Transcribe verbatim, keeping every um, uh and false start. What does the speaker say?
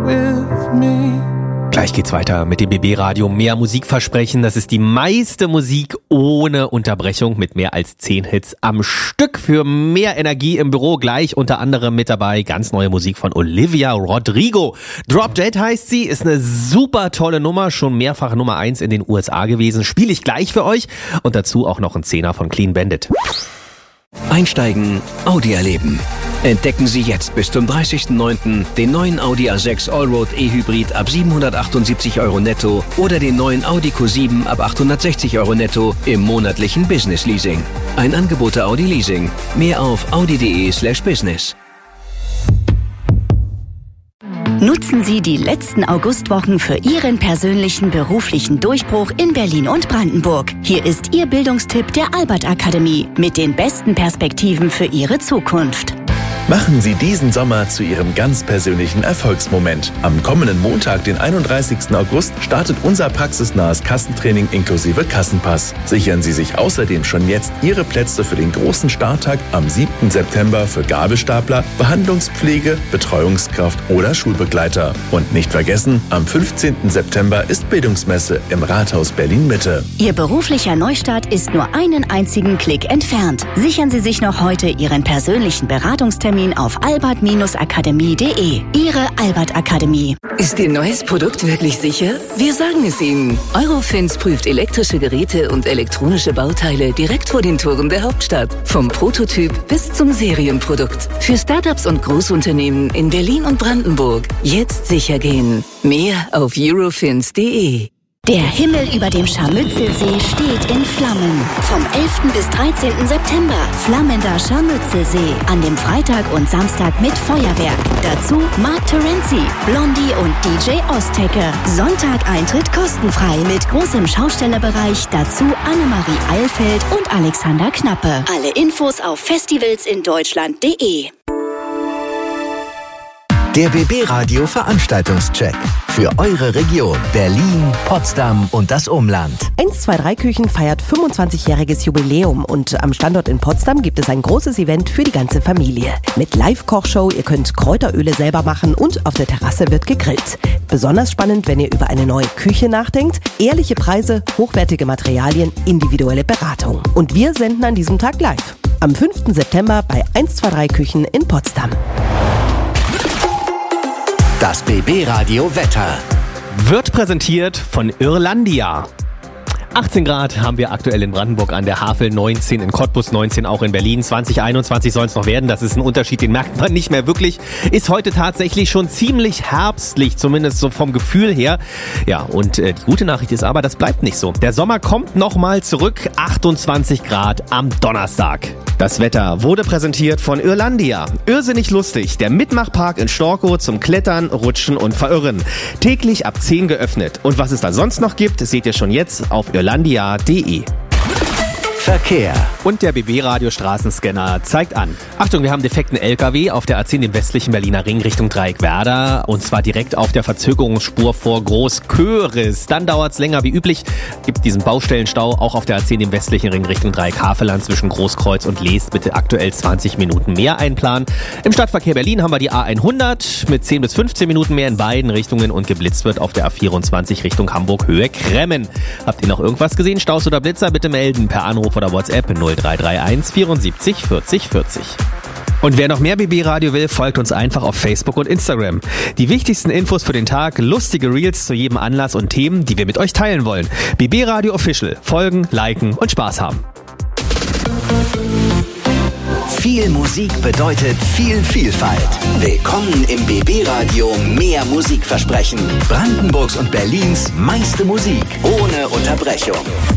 with me. Gleich geht's weiter mit dem B B-Radio. Mehr Musikversprechen. Das ist die meiste Musik ohne Unterbrechung mit mehr als zehn Hits am Stück für mehr Energie im Büro. Gleich unter anderem mit dabei ganz neue Musik von Olivia Rodrigo. Drop Dead heißt sie, ist eine super tolle Nummer, schon mehrfach Nummer eins in den U S A gewesen. Spiele ich gleich für euch und dazu auch noch ein Zehner von Clean Bandit. Einsteigen, Audi erleben. Entdecken Sie jetzt bis zum dreißigsten neunten den neuen Audi A sechs Allroad E-Hybrid ab siebenhundertachtundsiebzig Euro netto oder den neuen Audi Q sieben ab achthundertsechzig Euro netto im monatlichen Business Leasing. Ein Angebot der Audi Leasing. Mehr auf audi.de slash business. Nutzen Sie die letzten Augustwochen für Ihren persönlichen beruflichen Durchbruch in Berlin und Brandenburg. Hier ist Ihr Bildungstipp der Albert Akademie mit den besten Perspektiven für Ihre Zukunft. Machen Sie diesen Sommer zu Ihrem ganz persönlichen Erfolgsmoment. Am kommenden Montag, den einunddreißigsten August, startet unser praxisnahes Kassentraining inklusive Kassenpass. Sichern Sie sich außerdem schon jetzt Ihre Plätze für den großen Starttag am siebten September für Gabelstapler, Behandlungspflege, Betreuungskraft oder Schulbegleiter. Und nicht vergessen, am fünfzehnten September ist Bildungsmesse im Rathaus Berlin-Mitte. Ihr beruflicher Neustart ist nur einen einzigen Klick entfernt. Sichern Sie sich noch heute Ihren persönlichen Beratungstermin auf albert akademie punkt de. Ihre Albert Akademie. Ist Ihr neues Produkt wirklich sicher? Wir sagen es Ihnen. Eurofins prüft elektrische Geräte und elektronische Bauteile direkt vor den Toren der Hauptstadt. Vom Prototyp bis zum Serienprodukt. Für Startups und Großunternehmen in Berlin und Brandenburg. Jetzt sicher gehen. Mehr auf eurofins punkt de. Der Himmel über dem Scharmützelsee steht in Flammen. Vom elften bis dreizehnten September flammender Scharmützelsee. An dem Freitag und Samstag mit Feuerwerk. Dazu Mark Terenzi, Blondie und D J Ostecke. Sonntag Eintritt kostenfrei mit großem Schaustellerbereich. Dazu Annemarie Eilfeld und Alexander Knappe. Alle Infos auf festivalsindeutschland punkt de. Der B B-Radio Veranstaltungscheck für eure Region Berlin, Potsdam und das Umland. eins zwei drei Küchen feiert fünfundzwanzigjähriges Jubiläum und am Standort in Potsdam gibt es ein großes Event für die ganze Familie. Mit Live-Kochshow, ihr könnt Kräuteröle selber machen und auf der Terrasse wird gegrillt. Besonders spannend, wenn ihr über eine neue Küche nachdenkt. Ehrliche Preise, hochwertige Materialien, individuelle Beratung. Und wir senden an diesem Tag live. Am fünften September bei eins zwei drei Küchen in Potsdam. Das B B-Radio Wetter wird präsentiert von Irlandia. achtzehn Grad haben wir aktuell in Brandenburg an der Havel, neunzehn in Cottbus, neunzehn auch in Berlin. zwanzig einundzwanzig soll es noch werden. Das ist ein Unterschied, den merkt man nicht mehr wirklich. Ist heute tatsächlich schon ziemlich herbstlich, zumindest so vom Gefühl her. Ja, und äh, die gute Nachricht ist aber, das bleibt nicht so. Der Sommer kommt nochmal zurück. achtundzwanzig Grad am Donnerstag. Das Wetter wurde präsentiert von Irlandia. Irrsinnig lustig. Der Mitmachpark in Storkow zum Klettern, Rutschen und Verirren. Täglich ab zehn geöffnet. Und was es da sonst noch gibt, seht ihr schon jetzt auf irlandia punkt de. Verkehr. Und der B B-Radio Straßenscanner zeigt an. Achtung, wir haben defekten L K W auf der A zehn im westlichen Berliner Ring Richtung Dreieckwerder. Und zwar direkt auf der Verzögerungsspur vor Großköris. Dann dauert es länger wie üblich. Gibt diesen Baustellenstau auch auf der A zehn im westlichen Ring Richtung Dreieck-Havelland zwischen Großkreuz und Leest. Bitte aktuell zwanzig Minuten mehr einplanen. Im Stadtverkehr Berlin haben wir die A hundert mit zehn bis fünfzehn Minuten mehr in beiden Richtungen. Und geblitzt wird auf der A vierundzwanzig Richtung Hamburg Höhe Kremmen. Habt ihr noch irgendwas gesehen? Staus oder Blitzer? Bitte melden per Anruf oder WhatsApp null drei drei eins vierundsiebzig vierzig vierzig. Und wer noch mehr B B-Radio will, folgt uns einfach auf Facebook und Instagram. Die wichtigsten Infos für den Tag, lustige Reels zu jedem Anlass und Themen, die wir mit euch teilen wollen. B B-Radio Official. Folgen, liken und Spaß haben. Viel Musik bedeutet viel Vielfalt. Willkommen im B B-Radio Mehr Musikversprechen. Brandenburgs und Berlins meiste Musik ohne Unterbrechung.